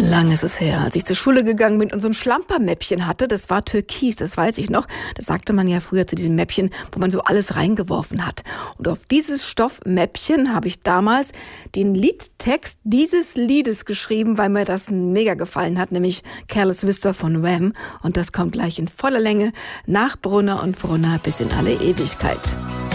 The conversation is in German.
Lang ist es her, als ich zur Schule gegangen bin und so ein Schlampermäppchen hatte. Das war türkis, das weiß ich noch. Das sagte man ja früher zu diesem Mäppchen, wo man so alles reingeworfen hat. Und auf dieses Stoffmäppchen habe ich damals den Liedtext dieses Liedes geschrieben, weil mir das mega gefallen hat, nämlich Careless Whisper von Wham. Und das kommt gleich in voller Länge nach Brunner und Brunner bis in alle Ewigkeit.